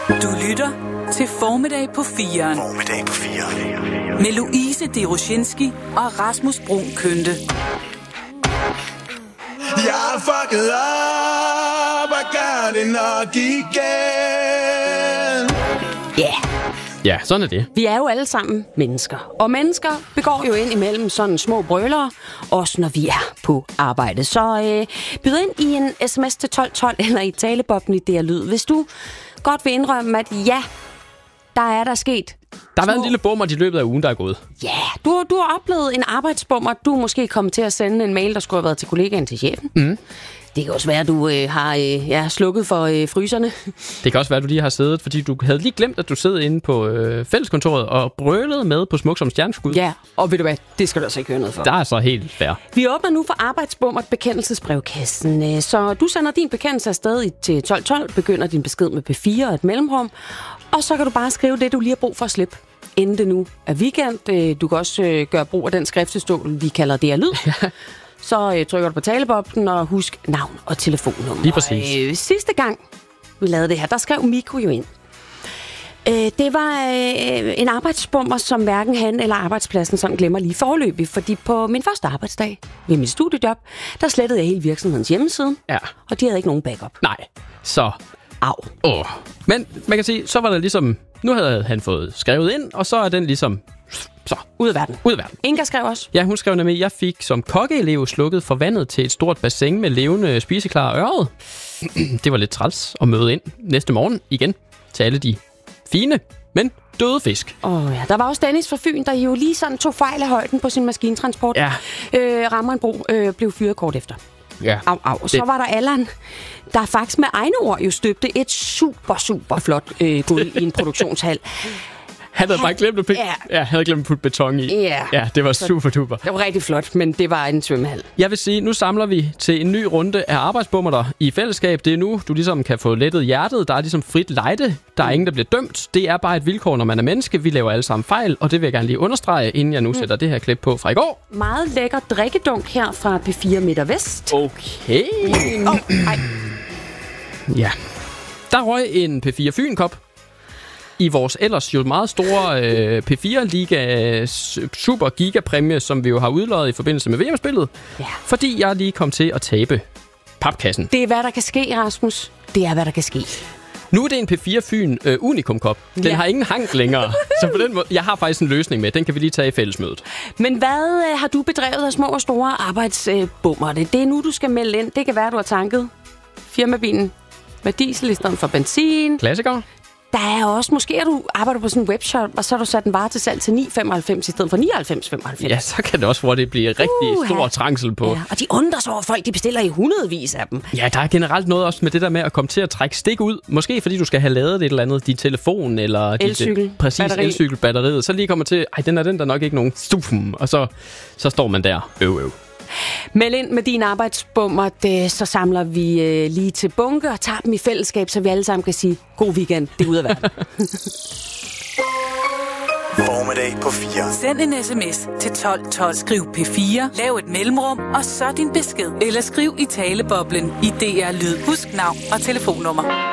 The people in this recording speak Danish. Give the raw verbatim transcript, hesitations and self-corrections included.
Du lytter til Formiddag på firen. Formiddag på firen. Med Louise Deroshinski og Rasmus Brun Kønte. Jeg er fucket op og gør det nok igen. Ja. Yeah. Ja, sådan er det. Vi er jo alle sammen mennesker. Og mennesker begår jo ind imellem sådan små brølere, også når vi er på arbejde. Så øh, byd ind i en sms til tolv tolv eller i talebobben i D R Lyd, hvis du godt vil indrømme, at ja, der er der sket. Der har været en lille bummer i løbet af ugen, der er gået. Ja, du, du har oplevet en arbejdsbummer. Du er måske kommet til at sende en mail, der skulle have været til kollegaen til chefen. Mm. Det kan også være, at du øh, har øh, ja, slukket for øh, fryserne. Det kan også være, at du lige har siddet, fordi du havde lige glemt, at du sidder inde på øh, fælleskontoret og brølede med på Smuk som stjerneskud. Ja, og ved du hvad, det skal du altså ikke høre noget for. Der er så helt fair. Vi åbner nu for arbejdsbummert bekendelsesbrevkassen. Så du sender din bekendelse afsted til tolv tolv, begynder din besked med P fire og et mellemrum, og så kan du bare skrive det, du lige har brug for at slippe, inden det nu er weekend. Du kan også gøre brug af den skriftestol, vi kalder D R Lyd. Ja. Så øh, trykker du på talebobben og husk navn og telefonnummer. Lige præcis. Øh, sidste gang, vi lavede det her, der skrev Mikko jo ind. Øh, det var øh, en arbejdsbummer, som hverken han eller arbejdspladsen sådan glemmer lige forløbig. Fordi på min første arbejdsdag ved mit studiejob, der slettede jeg hele virksomhedens hjemmeside. Ja. Og de havde ikke nogen backup. Nej, så... Au. Åh. Men man kan sige, så var der ligesom... Nu havde han fået skrevet ind, og så er den ligesom... Så, ud af verden. Ud af verden. Inga skrev også. Ja, hun skrev nemlig, jeg fik som kokkeelev slukket for vandet til et stort bassin med levende spiseklar ørred. Det var lidt træls at møde ind næste morgen igen til alle de fine, men døde fisk. Åh oh, ja, der var også Dennis fra Fyn, der jo lige sådan tog fejl af højden på sin maskintransport. Ja. Øh, Rammer en bro øh, blev fyret kort efter. Ja. Au, au. Så det... var der Allan, der faktisk med egne ord jo støbte et super, super flot øh, gulv i en produktionshal. Han havde han, bare glemt at putte, ja. Ja, havde glemt at putte beton i. Ja. Ja, det var super duper. Det var rigtig flot, men det var en svømmehal. Jeg vil sige, nu samler vi til en ny runde af arbejdsbummerter i fællesskab. Det er nu, du ligesom kan få lettet hjertet. Der er ligesom frit lejde. Der er ingen, der bliver dømt. Det er bare et vilkår, når man er menneske. Vi laver alle sammen fejl, og det vil jeg gerne lige understrege, inden jeg nu mm. sætter det her klip på fra i går. Meget lækker drikkedunk her fra P fire Midt Vest. Okay. Mm. Oh, ej. Ja. Der røg en P fire Fyn-kop i vores ellers jo meget store øh, P fire Liga Super Giga præmie, som vi jo har udløjet i forbindelse med V M-spillet. Ja. Fordi jeg lige kom til at tabe papkassen. Det er, hvad der kan ske, Rasmus. Det er, hvad der kan ske. Nu er det en P fire Fyn øh, Unicum-kop. Den ja. har ingen hank længere. Så på den måde, jeg har faktisk en løsning med. Den kan vi lige tage i fællesmødet. Men hvad øh, har du bedrevet af små og store arbejdsbummer? Øh, det er nu, du skal melde ind. Det kan være, du har tanket firmabilen med diesel i stedet for benzin. Klassiker. Der er også, måske er du arbejder på sådan en webshop, og så har du sat en vare til salg til ni femoghalvfems i stedet for nioghalvfems femoghalvfems. Ja, så kan det også hvor det bliver rigtig uh, stor trængsel på. Ja, og de undrer sig over folk, de bestiller i hundredvis af dem. Ja, der er generelt noget også med det der med at komme til at trække stik ud. Måske fordi du skal have lavet et eller andet, din telefon eller... Elcykel. Dit, præcis, batteri. elcykelbatteriet. Så lige kommer til, ej, den er den der nok ikke nogen stufum. Og så, så står man der. Øv, øv. Meld ind med din arbejdsbummer, det, så samler vi øh, lige til bunke og tager dem i fællesskab, så vi alle sammen kan sige, god weekend, det er ude af verden. Formiddag på fire. Send en sms til tolv tolv. Skriv P fire, lav et mellemrum, og så din besked. Eller skriv i taleboblen i D R Lyd. Husk navn og telefonnummer.